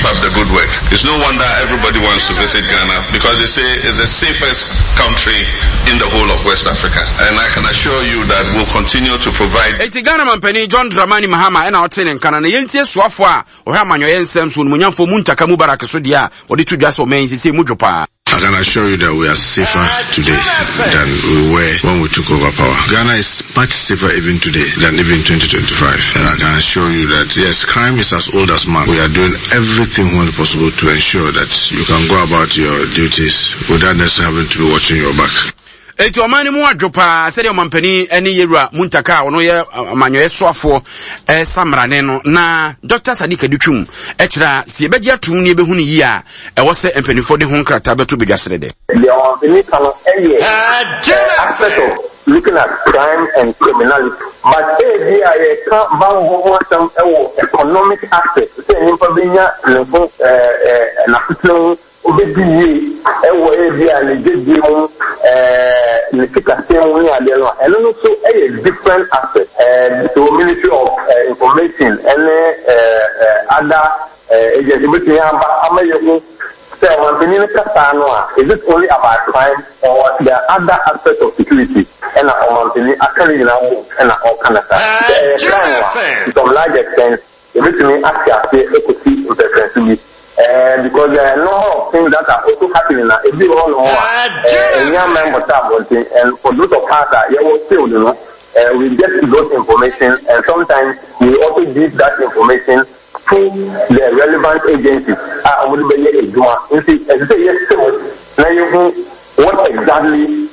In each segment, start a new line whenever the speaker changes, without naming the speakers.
up the good work. It's no wonder everybody wants to visit Ghana because they say it's the safest country in the whole of West Africa. And I can assure you that we'll continue to provide.
Ghana Mampeni John Dramani Mahama and our tenant Canada Yentia Swafwa or Hamanyo Yensems when Munyamfo Muntaka Mubarak Sodia or the two just remains the same Mujopa.
I can assure you that we are safer today than we were when we took over power. Ghana is much safer even today than even 2025. And I can assure you that yes, crime is as old as man. We are doing everything humanly possible to ensure that you can go about your duties without necessarily having to be watching your back.
Eti omani mu adwopa sede omampani eni yewura muntaka ono ye amanyo esoafo samrane no na Dr. Sadiq Adutwum ekira si ebeji atum ne ebehunu yi a ewose empanifo de ho nkrata beto bedwasere de
looking at crime and criminality. But I can't economic aspect. Say obedi ewo area le jeje mu and also a different aspect the Ministry of Information and other agencies is it only about crime or there are other aspects of security and actually and all kind of stuff to a large extent everything actually interference because there are a number of things that are also happening now. If you all know, young men what's happening, and for those of us that you will still, we get those information, and sometimes we also give that information to the relevant agencies. I would be yes, now you know what exactly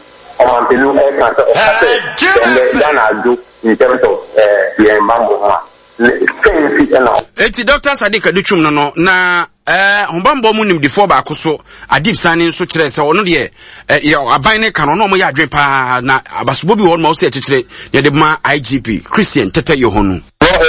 Ghana do in terms of the environment.
Eti Dr. Sadiq Adutwum no na hombambo mu nimdifo ba koso Adib Sani nso kire se ono de aban ne kan no mo ya adwen pa na abasobo bi won ma o se kire de ma IGP Christian Tete Yohonu.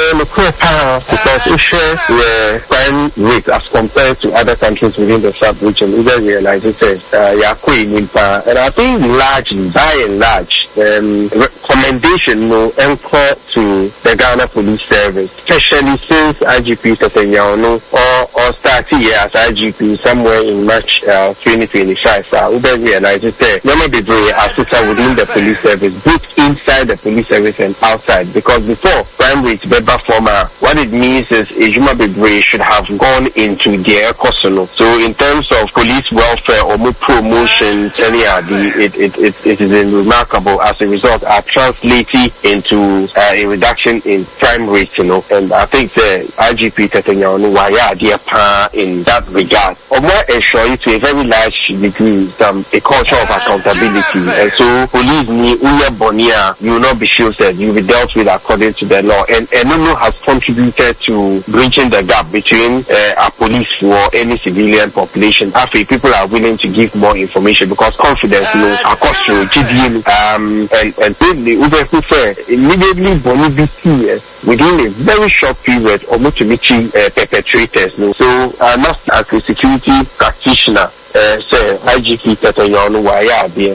Because we share the crime rate as compared to other countries within the sub-region, we realize it says, and I think largely, by and large, recommendation will anchor to the Ghana Police Service, especially since IGP Tetanyano or starting here as IGP somewhere in March 2025. We realize it says, there may be assistant within the police service, both inside the police service and outside, because before crime rate what it means is Ejuma Bebre should have gone into their personal. So in terms of police welfare or more promotion, it is remarkable. As a result, are translating into a reduction in crime rate, and I think the IGP Tetanyano why dear pa in that regard. Or more ensure to a very large degree a culture of accountability. And so police you will not be shielded, you will be dealt with according to the law. And Nono has contributed to bridging the gap between a police or any civilian population. After people are willing to give more information because confidence across to GDM and immediately within a very short period of perpetrators. So not as a security practitioner, say IGP Tetanyano why there.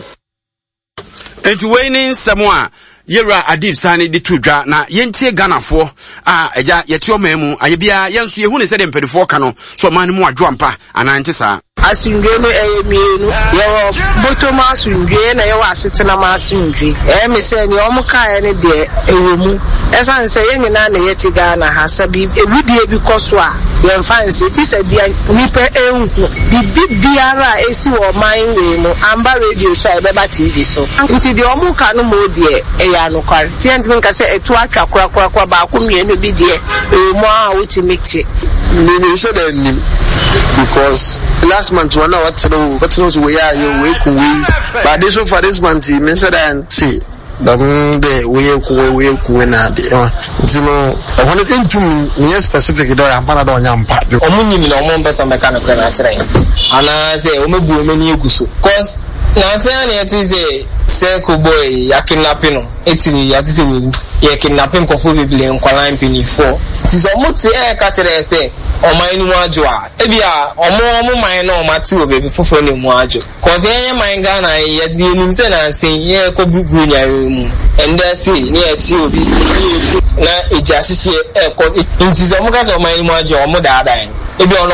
And when someone Yera Adib Sani di tudra na yentie Ghana fo eja yeti omemu ayebia yenso yehu ne se de mpedifo ka no so man mu adwampa anante sa
asundwe no eyemienu yewo botoma asundwe na yewo asetena ma asundwe me se ni omuka ne de ewemu esan se yenyina na yeti Ghana ha sabi ewudie bi koso a yemfanse ti se dia nipa enhu bibiara esi wo man we mu amba radio so ebeba TV so nti de omuka no mo de anukware tienti nka se etu atwa kora ba ko mienu bi de ewemu a ultimate
ni so da ni because last month one what knows we are you we but this for this month me said and see the we na de ntino ohone kentum ni specific do ya mpana do nyampa
omunyimi na omombe so meka na kra na kire ana se omebu omeni eguso cause na se na yeti se koboy ya kidnapping no etini ya tise wewu ya kidnapping kofo bibile nkwala mpini 4 siso muti ka tere se oman ni mu ajo a ebia omo man na omati obebi fofo ni mu ajo cause ye man ga na ye di nim se na sen ye ko bugru nya mu enda si ni eti obi na eja sisi ko intizo mu ka so oman ni mu ajo omo da ebia